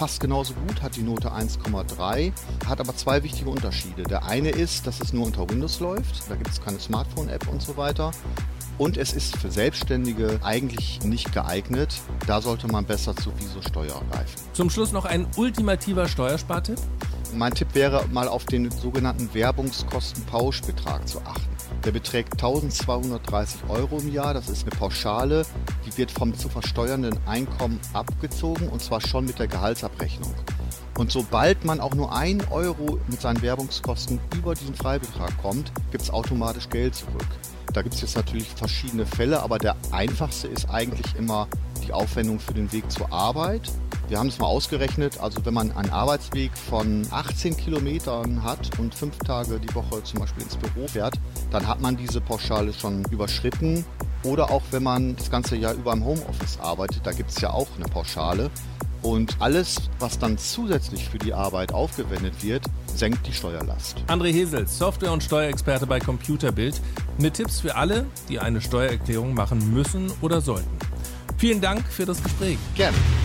fast genauso gut, hat die Note 1,3, hat aber zwei wichtige Unterschiede. Der eine ist, dass es nur unter Windows läuft, da gibt es keine Smartphone-App und so weiter. Und es ist für Selbstständige eigentlich nicht geeignet. Da sollte man besser zu Wieso-Steuer greifen. Zum Schluss noch ein ultimativer Steuerspartipp. Mein Tipp wäre, mal auf den sogenannten Werbungskostenpauschbetrag zu achten. Der beträgt 1.230 € im Jahr. Das ist eine Pauschale, die wird vom zu versteuernden Einkommen abgezogen und zwar schon mit der Gehaltsabrechnung. Und sobald man auch nur 1 € mit seinen Werbungskosten über diesen Freibetrag kommt, gibt es automatisch Geld zurück. Da gibt es jetzt natürlich verschiedene Fälle, aber der einfachste ist eigentlich immer die Aufwendung für den Weg zur Arbeit. Wir haben es mal ausgerechnet, also wenn man einen Arbeitsweg von 18 Kilometern hat und 5 Tage die Woche zum Beispiel ins Büro fährt, dann hat man diese Pauschale schon überschritten. Oder auch wenn man das ganze Jahr über im Homeoffice arbeitet, da gibt es ja auch eine Pauschale. Und alles, was dann zusätzlich für die Arbeit aufgewendet wird, senkt die Steuerlast. André Hesel, Software- und Steuerexperte bei Computerbild, mit Tipps für alle, die eine Steuererklärung machen müssen oder sollten. Vielen Dank für das Gespräch. Gerne.